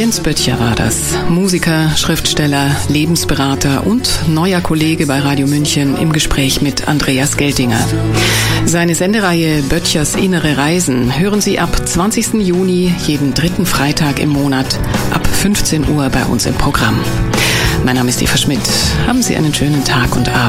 Jens Böttcher war das. Musiker, Schriftsteller, Lebensberater und neuer Kollege bei Radio München im Gespräch mit Andreas Geltinger. Seine Sendereihe Böttchers innere Reisen hören Sie ab 20. Juni jeden dritten Freitag im Monat ab 15 Uhr bei uns im Programm. Mein Name ist Eva Schmidt. Haben Sie einen schönen Tag und Abend.